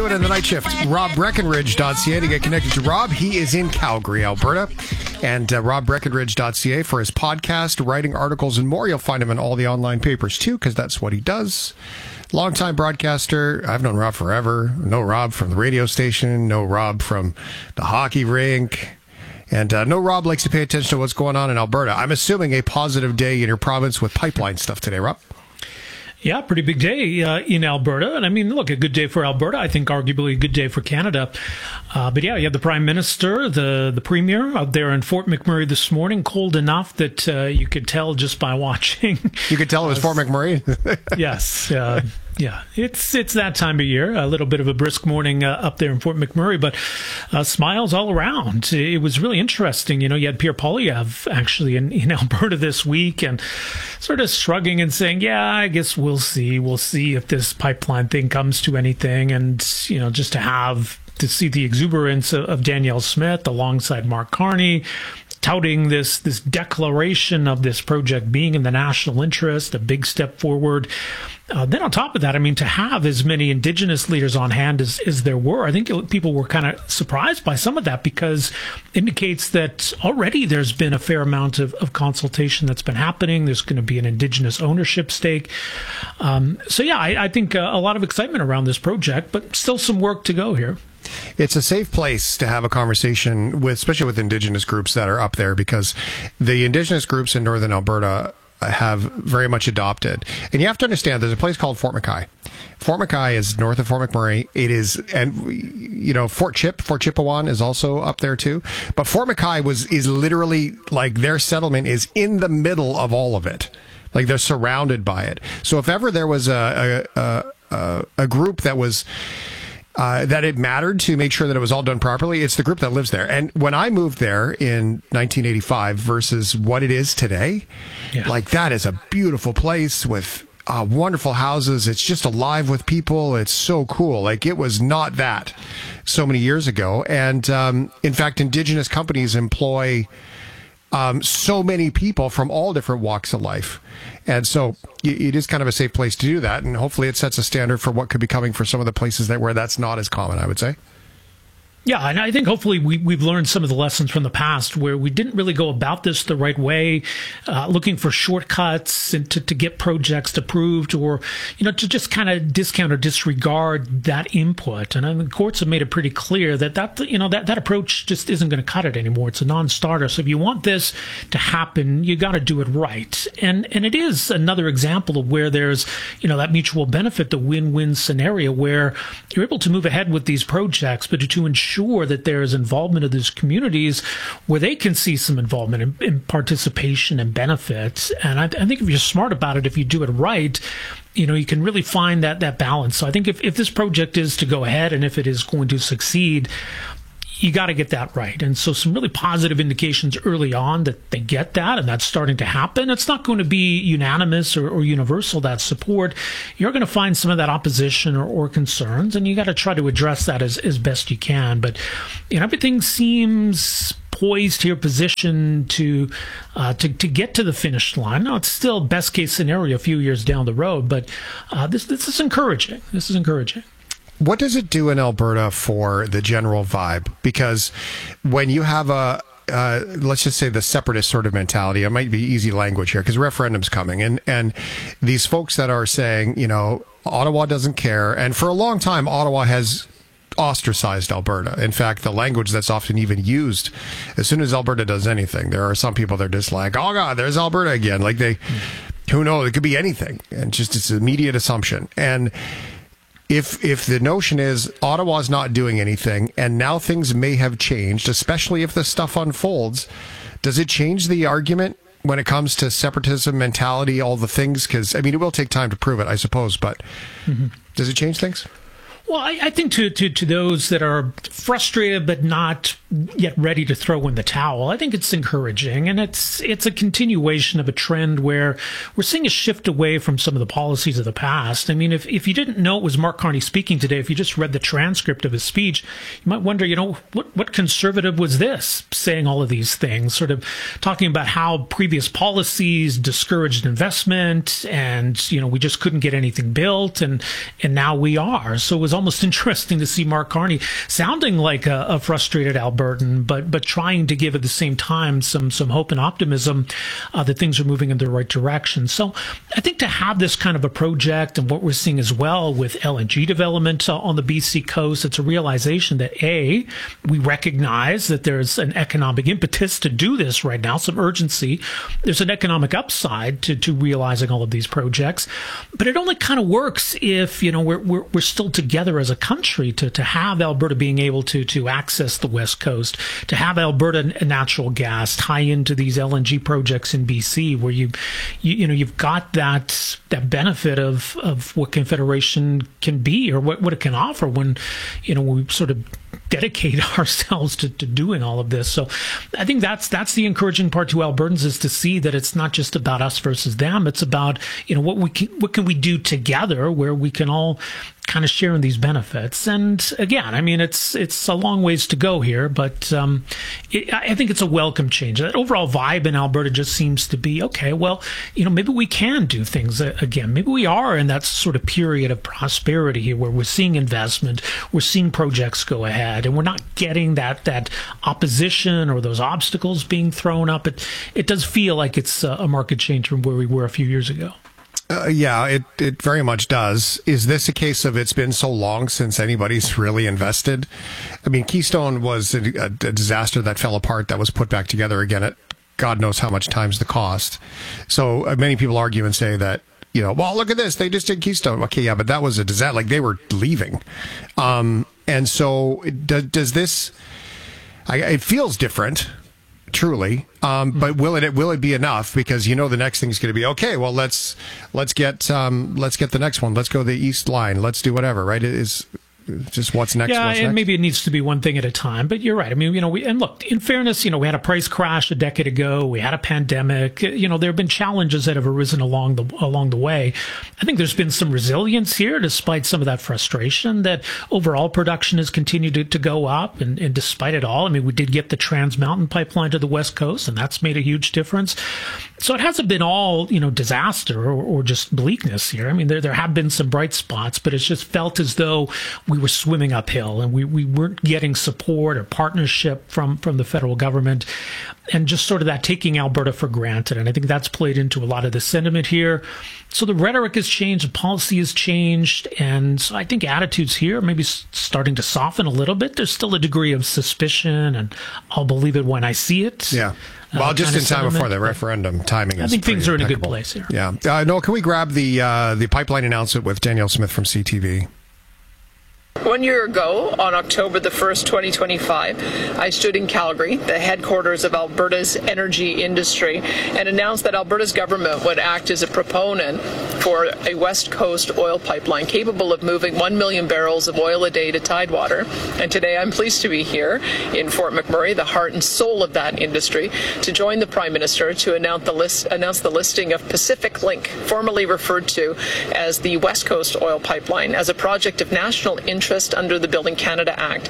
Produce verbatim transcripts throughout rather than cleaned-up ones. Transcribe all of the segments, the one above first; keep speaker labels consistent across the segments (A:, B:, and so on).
A: do it in the night shift. Rob Breckenridge dot c a to get connected to Rob. He is in Calgary, Alberta. And uh, Rob Breckenridge dot c a for his podcast, writing articles, and more. You'll find him in all the online papers, too, because that's what he does. Longtime broadcaster. I've known Rob forever. Know Rob from the radio station. Know Rob from the hockey rink. And uh, know Rob likes to pay attention to what's going on in Alberta. I'm assuming a positive day in your province with pipeline stuff today, Rob.
B: Yeah, pretty big day uh, in Alberta. And I mean, look, a good day for Alberta. I think arguably a good day for Canada. Uh, but yeah, you have the Prime Minister, the, the Premier out there in Fort McMurray this morning. Cold enough that uh, you could tell just by watching.
A: You could tell it was uh, Fort McMurray?
B: Yes. Uh, yeah, it's it's that time of year. A little bit of a brisk morning uh, up there in Fort McMurray, but uh, smiles all around. It was really interesting. You know, you had Pierre Poilievre actually in, in Alberta this week and sort of shrugging and saying, yeah, I guess we'll see. We'll see if this pipeline thing comes to anything. And, you know, just to have to see the exuberance of, of Danielle Smith alongside Mark Carney, touting this this declaration of this project being in the national interest, a big step forward. Uh, then on top of that, I mean, to have as many Indigenous leaders on hand as, as there were, I think it, people were kind of surprised by some of that because it indicates that already there's been a fair amount of, of consultation that's been happening. There's going to be an Indigenous ownership stake. Um, so, yeah, I, I think uh, a lot of excitement around this project, but still some work to go here.
A: It's a safe place to have a conversation with, especially with Indigenous groups that are up there, because the Indigenous groups in Northern Alberta have very much adopted. And you have to understand, there's a place called Fort McKay. Fort McKay is north of Fort McMurray. It is, and you know, Fort Chip, Fort Chipewyan is also up there too. But Fort McKay was is literally like their settlement is in the middle of all of it. Like they're surrounded by it. So if ever there was a a a, a group that was Uh, that it mattered to make sure that it was all done properly, it's the group that lives there. And when I moved there in nineteen eighty-five versus what it is today, yeah. like that is a beautiful place with uh, wonderful houses. It's just alive with people. It's so cool. Like it was not that so many years ago. And um, in fact, Indigenous companies employ Um, so many people from all different walks of life. And so it is kind of a safe place to do that. And hopefully it sets a standard for what could be coming for some of the places that where that's not as common, I would say.
B: Yeah, and I think hopefully we, we've learned some of the lessons from the past where we didn't really go about this the right way, uh, looking for shortcuts and to, to get projects approved or, you know, to just kind of discount or disregard that input. And I mean, the courts have made it pretty clear that, that you know, that, that approach just isn't going to cut it anymore. It's a non-starter. So if you want this to happen, you got to do it right. And and it is another example of where there's, you know, that mutual benefit, the win-win scenario where you're able to move ahead with these projects, but to ensure Sure that there is involvement of these communities where they can see some involvement and, and participation and benefits. And I, I think if you're smart about it, if you do it right, you know, you can really find that that balance. So I think if, if this project is to go ahead and if it is going to succeed, you got to get that right. And so some really positive indications early on that they get that, and that's starting to happen. It's not going to be unanimous or, or universal, that support. You're going to find some of that opposition or, or concerns, and you got to try to address that as, as best you can. But, you know, everything seems poised here, positioned to, uh, to to get to the finish line. Now, it's still best case scenario a few years down the road, but uh, this this is encouraging. This is encouraging.
A: What does it do in Alberta for the general vibe? Because when you have a, uh, let's just say the separatist sort of mentality, it might be easy language here because referendum's coming. And, and these folks that are saying, you know, Ottawa doesn't care. And for a long time, Ottawa has ostracized Alberta. In fact, the language that's often even used as soon as Alberta does anything, there are some people that are just like, oh God, there's Alberta again. Like they, who knows, it could be anything. And just it's an immediate assumption. And If if the notion is Ottawa's not doing anything and now things may have changed, especially if the stuff unfolds, does it change the argument when it comes to separatism, mentality, all the things? Because, I mean, it will take time to prove it, I suppose, but mm-hmm. does it change things?
B: Well, I, I think to, to, to those that are frustrated but not yet ready to throw in the towel. I think it's encouraging, and it's it's a continuation of a trend where we're seeing a shift away from some of the policies of the past. I mean, if, if you didn't know it was Mark Carney speaking today, if you just read the transcript of his speech, you might wonder, you know, what, what conservative was this saying all of these things, sort of talking about how previous policies discouraged investment and, you know, we just couldn't get anything built, and and now we are. So it was almost interesting to see Mark Carney sounding like a, a frustrated Albertan, but but trying to give at the same time some some hope and optimism uh, that things are moving in the right direction. So I think to have this kind of a project, and what we're seeing as well with L N G development uh, on the B C coast, it's a realization that A, we recognize that there's an economic impetus to do this right now, some urgency. There's an economic upside to, to realizing all of these projects, but it only kind of works if, you know, we're, we're, we're still together as a country to, to have Alberta being able to, to access the West Coast, to have Alberta natural gas tie into these L N G projects in B C, where you, you, you know, you've got that, that benefit of, of what Confederation can be, or what, what it can offer when, you know, we sort of dedicate ourselves to, to doing all of this. So I think that's that's the encouraging part to Albertans, is to see that it's not just about us versus them. It's about, you know, what we can, what can we do together where we can all kind of share in these benefits. And again, I mean, it's it's a long ways to go here, but um, it, I think it's a welcome change. That overall vibe in Alberta just seems to be, okay, well, you know, maybe we can do things again. Maybe we are in that sort of period of prosperity here where we're seeing investment, we're seeing projects go ahead, and we're not getting that that opposition or those obstacles being thrown up. It, it does feel like it's a market change from where we were a few years ago.
A: Uh, yeah, it, it very much does. Is this a case of it's been so long since anybody's really invested? I mean, Keystone was a, a disaster that fell apart, that was put back together again at God knows how much times the cost. So uh, many people argue and say that, you know, well, look at this, they just did Keystone. Okay, yeah, but that was a disaster. Like, they were leaving. Um, and so does, does this, I, it feels different. Truly, um, but will it will it be enough? Because you know the next thing is going to be, okay, well, let's let's get um, let's get the next one. Let's go the East Line. Let's do whatever. Right? It is just what's next.
B: Yeah,
A: what's
B: and
A: next?
B: Maybe it needs to be one thing at a time. But you're right. I mean, you know, we and look, in fairness, you know, we had a price crash a decade ago. We had a pandemic. You know, there have been challenges that have arisen along the along the way. I think there's been some resilience here, despite some of that frustration. That overall production has continued to, to go up, and, and despite it all, I mean, we did get the Trans Mountain pipeline to the West Coast, and that's made a huge difference. So it hasn't been all, you know, disaster or, or just bleakness here. I mean, there there have been some bright spots, but it's just felt as though we were swimming uphill, and we, we weren't getting support or partnership from, from the federal government, and just sort of that taking Alberta for granted. And I think that's played into a lot of the sentiment here. So the rhetoric has changed, the policy has changed, and so I think attitudes here are maybe starting to soften a little bit. There's still a degree of suspicion, and I'll believe it when I see it.
A: Yeah. Well,
B: uh,
A: just in time before the referendum, timing is
B: I think things are in
A: impeccable.
B: a good place here.
A: Yeah. Uh, Noel, can we grab the uh, the pipeline announcement with Danielle Smith from C T V?
C: One year ago, on October the first, twenty twenty-five, I stood in Calgary, the headquarters of Alberta's energy industry, and announced that Alberta's government would act as a proponent for a West Coast oil pipeline capable of moving one million barrels of oil a day to Tidewater. And today I'm pleased to be here in Fort McMurray, the heart and soul of that industry, to join the Prime Minister to announce the, list, announce the listing of Pacific Link, formerly referred to as the West Coast Oil Pipeline, as a project of national interest under the Building Canada Act.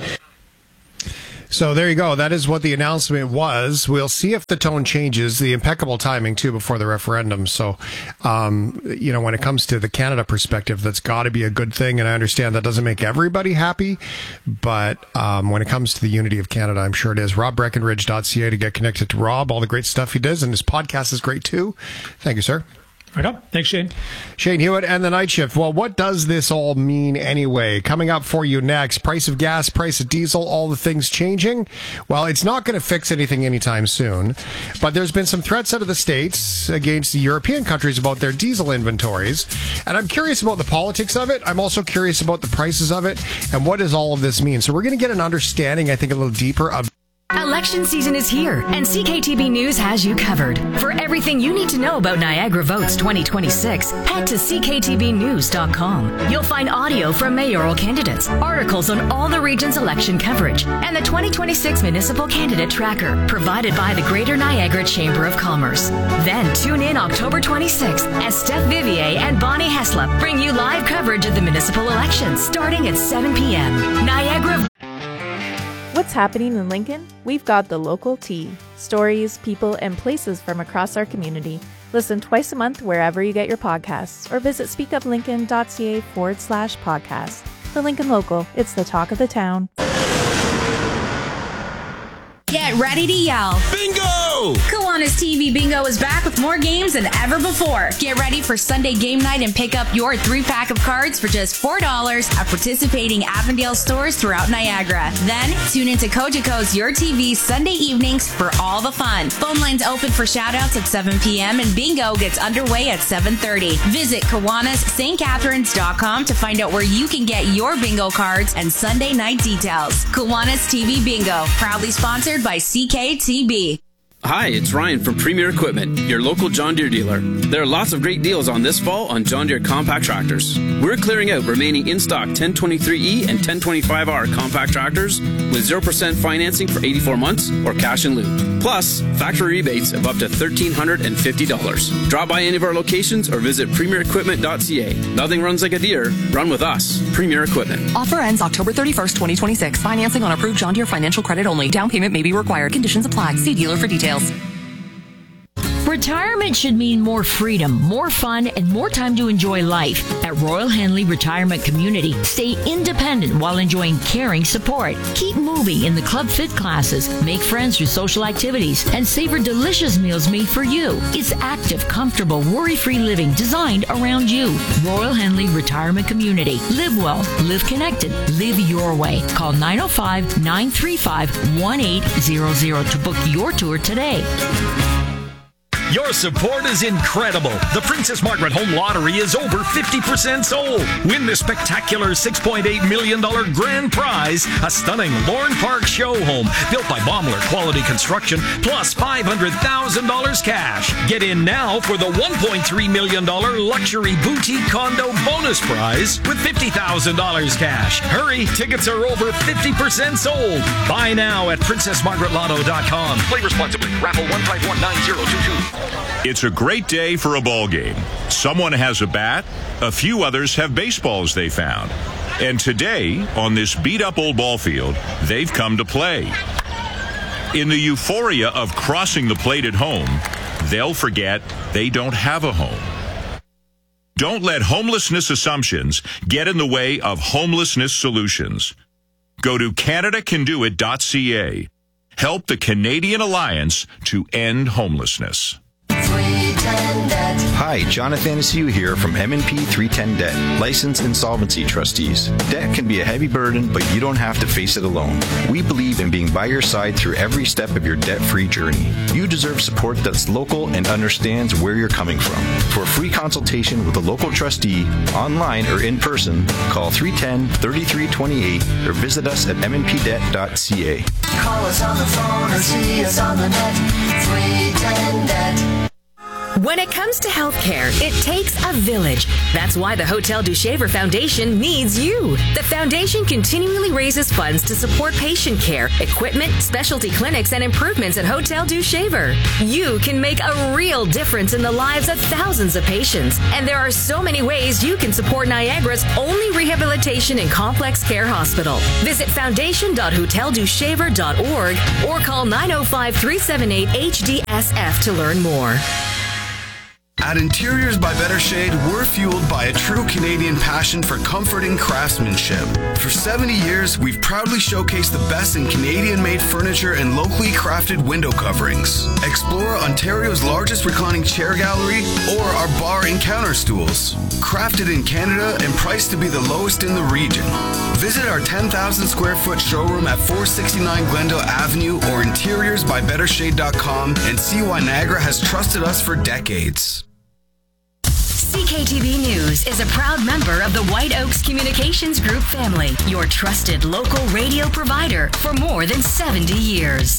A: So there you go. That is what the announcement was. We'll see if the tone changes. The impeccable timing, too, before the referendum. So, um, you know, when it comes to the Canada perspective, that's got to be a good thing. And I understand that doesn't make everybody happy. But um, when it comes to the unity of Canada, I'm sure it is. rob breckenridge dot c a to get connected to Rob. All the great stuff he does. And his podcast is great, too. Thank you, sir.
B: Right up. Thanks, Shane.
A: Shane Hewitt and the Night Shift. Well, what does this all mean anyway? Coming up for you next, price of gas, price of diesel, all the things changing. Well, it's not going to fix anything anytime soon, but there's been some threats out of the States against the European countries about their diesel inventories, and I'm curious about the politics of it. I'm also curious about the prices of it, and what does all of this mean? So we're going to get an understanding, I think, a little deeper of
D: Election season is here, and C K T B News has you covered. For everything you need to know about Niagara Votes twenty twenty-six, head to c k t b news dot com. You'll find audio from mayoral candidates, articles on all the region's election coverage, and the twenty twenty-six Municipal Candidate Tracker, provided by the Greater Niagara Chamber of Commerce. Then tune in October twenty-sixth as Steph Vivier and Bonnie Heslop bring you live coverage of the municipal elections starting at seven p.m. Niagara.
E: What's happening in Lincoln? We've got the local tea. Stories, people, and places from across our community. Listen twice a month wherever you get your podcasts or visit speakuplincoln.ca forward slash podcast. The Lincoln Local, it's the talk of the town.
F: Get ready to yell.
G: Bingo!
F: Kiwanis T V Bingo is back with more games than ever before. Get ready for Sunday game night and pick up your three-pack of cards for just four dollars at participating Avondale stores throughout Niagara. Then, tune into Cogeco's Your T V Sunday evenings for all the fun. Phone lines open for shoutouts at seven p.m. and Bingo gets underway at seven thirty. Visit Kiwanis St Catharines dot com to find out where you can get your bingo cards and Sunday night details. Kiwanis T V Bingo, proudly sponsored by C K T B.
H: Hi, it's Ryan from Premier Equipment, your local John Deere dealer. There are lots of great deals on this fall on John Deere compact tractors. We're clearing out remaining in-stock ten twenty-three E and ten twenty-five R compact tractors with zero percent financing for eighty-four months or cash in lieu. Plus, factory rebates of up to one thousand three hundred fifty dollars. Drop by any of our locations or visit premier equipment dot c a. Nothing runs like a Deere. Run with us. Premier Equipment.
I: Offer ends October thirty-first, twenty twenty-six. Financing on approved John Deere financial credit only. Down payment may be required. Conditions apply. See dealer for details.
J: Retirement should mean more freedom, more fun, and more time to enjoy life. At Royal Henley Retirement Community, stay independent while enjoying caring support. Keep moving in the Club Fit classes, make friends through social activities, and savor delicious meals made for you. It's active, comfortable, worry-free living designed around you. Royal Henley Retirement Community. Live well, live connected, live your way. Call nine oh five, nine three five, one eight zero zero to book your tour today.
G: Your support is incredible. The Princess Margaret Home Lottery is over fifty percent sold. Win the spectacular six point eight million dollars grand prize, a stunning Lorne Park show home built by Baumler Quality Construction, plus five hundred thousand dollars cash. Get in now for the one point three million dollars luxury boutique condo bonus prize with fifty thousand dollars cash. Hurry, tickets are over fifty percent sold. Buy now at princess margaret lotto dot com. Play responsibly. Raffle one five one nine zero two two.
K: It's a great day for a ball game. Someone has a bat, a few others have baseballs they found. And today, on this beat-up old ball field, they've come to play. In the euphoria of crossing the plate at home, they'll forget they don't have a home. Don't let homelessness assumptions get in the way of homelessness solutions. Go to canada can do it dot c a. Help the Canadian Alliance to end homelessness.
L: Hi, Jonathan Anaciu here from M and P three ten Debt, licensed insolvency trustees. Debt can be a heavy burden, but you don't have to face it alone. We believe in being by your side through every step of your debt-free journey. You deserve support that's local and understands where you're coming from. For a free consultation with a local trustee, online or in person, call three one zero, three three two eight or visit us at m n p debt dot c a.
M: Call us on the phone or see us on the net. three ten Debt.
D: When it comes to healthcare, it takes a village. That's why the Hotel du Shaver Foundation needs you. The foundation continually raises funds to support patient care, equipment, specialty clinics, and improvements at Hotel du Shaver. You can make a real difference in the lives of thousands of patients. And there are so many ways you can support Niagara's only rehabilitation and complex care hospital. Visit foundation dot hotel du shaver dot org or call nine oh five, three seven eight, H D S F to learn more.
N: At Interiors by Better Shade, we're fueled by a true Canadian passion for comforting craftsmanship. For seventy years, we've proudly showcased the best in Canadian-made furniture and locally crafted window coverings. Explore Ontario's largest reclining chair gallery or our bar and counter stools. Crafted in Canada and priced to be the lowest in the region. Visit our ten thousand square foot showroom at four sixty-nine Glendale Avenue or interiors by better shade dot com and see why Niagara has trusted us for decades.
D: C K T V News is a proud member of the White Oaks Communications Group family, your trusted local radio provider for more than seventy years.